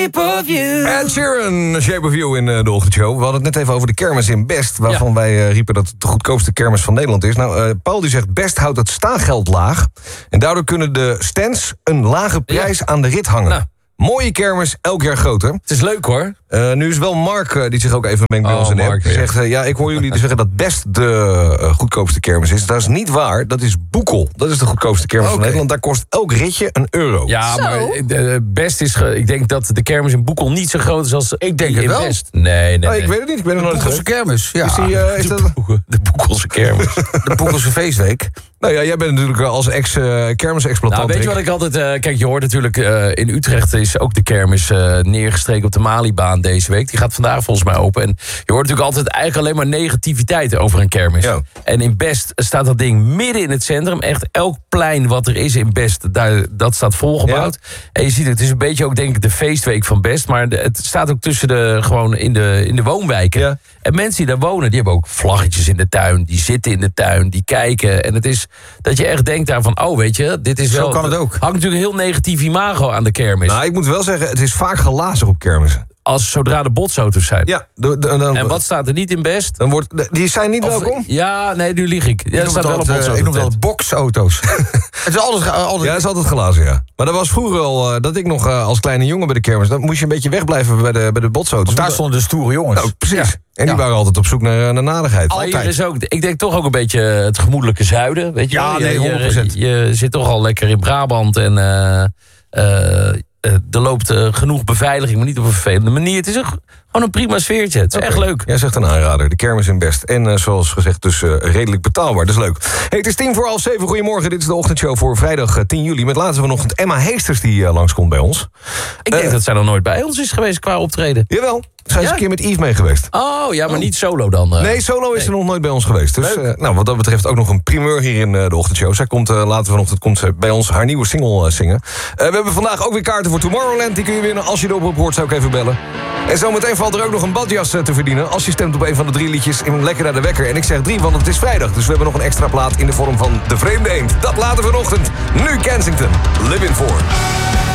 Shape of You. Ed Sheeran, Shape of You in de ochtendshow. We hadden het net even over de kermis in Best, waarvan wij riepen dat het de goedkoopste kermis van Nederland is. Nou, Paul die zegt, Best houdt het staangeld laag. En daardoor kunnen de stands een lage prijs aan de rit hangen. Nou. Mooie kermis, elk jaar groter. Het is leuk hoor. Nu is wel Mark die zich ook even mengt bij ons in de app. Die zegt, ik hoor jullie zeggen dat Best de goedkoopste kermis is. Dat is niet waar, dat is Boekel. Dat is de goedkoopste kermis van Nederland. Daar kost elk ritje €1. Ja, Zo? maar Best is... Ik denk dat de kermis in Boekel niet zo groot is als Ik denk het wel. Best. Nee. Ik weet het niet, ik ben er nooit Boekelse geweest. kermis, ja. Is dat... De Boekelse kermis. De Boekelse feestweek. Nou ja, jij bent natuurlijk als ex-kermisexploitant. Nou, weet je wat ik altijd... kijk, je hoort natuurlijk... in Utrecht is ook de kermis neergestreken op de Malibaan deze week. Die gaat vandaag volgens mij open. En je hoort natuurlijk altijd eigenlijk alleen maar negativiteit over een kermis. Ja. En in Best staat dat ding midden in het centrum. Echt elk plein wat er is in Best, dat staat volgebouwd. Ja. En je ziet het is een beetje ook denk ik de feestweek van Best. Maar het staat ook tussen gewoon in de woonwijken. Ja. En mensen die daar wonen, die hebben ook vlaggetjes in de tuin. Die zitten in de tuin, die kijken. En het is dat je echt denkt daarvan, oh weet je, dit is wel... Zo kan het ook. Hangt natuurlijk een heel negatief imago aan de kermis. Nou, ik moet wel zeggen, het is vaak gelazig op kermissen. Zodra de botsauto's zijn. Ja. En wat staat er niet in Best? Die zijn niet welkom? Ja, nee, nu lieg ik. Ja, staat wel op botsauto's. Ik noem dat boxauto's. Het is altijd... Ja, het is altijd glazen, ja. Maar dat was vroeger al, dat ik nog als kleine jongen bij de kermis... dan moest je een beetje wegblijven bij de botsauto's. Daar stonden de stoere jongens. Nou, precies. Ja. En die waren altijd op zoek naar nadigheid. Altijd. Hier is ook, ik denk toch ook een beetje het gemoedelijke zuiden. Weet je Ja, wel? nee, 100%. Je zit toch al lekker in Brabant en... er loopt genoeg beveiliging, maar niet op een vervelende manier. Het is gewoon een prima sfeertje. Het is echt leuk. Jij zegt een aanrader. De kermis in Best. En zoals gezegd, dus redelijk betaalbaar. Dat is leuk. Hey, het is 6:50. Goedemorgen. Dit is de ochtendshow voor vrijdag 10 juli. Met later vanochtend Emma Heesters die langskomt bij ons. Ik denk dat zij nog nooit bij ons is geweest qua optreden. Jawel. Zij is een keer met Yves mee geweest. Oh, ja, maar niet solo dan. Nee, solo is er nog nooit bij ons geweest. Dus wat dat betreft ook nog een primeur hier in de ochtendshow. Zij komt later vanochtend bij ons haar nieuwe single zingen. We hebben vandaag ook weer kaarten voor Tomorrowland. Die kun je winnen. Als je de oproep hoort, zou ik even bellen. En zometeen valt er ook nog een badjas te verdienen. Als je stemt op een van de 3 liedjes in Lekker naar de Wekker. En ik zeg 3, want het is vrijdag. Dus we hebben nog een extra plaat in de vorm van De Vreemde Eend. Dat later vanochtend. Nu Kensington. Living For.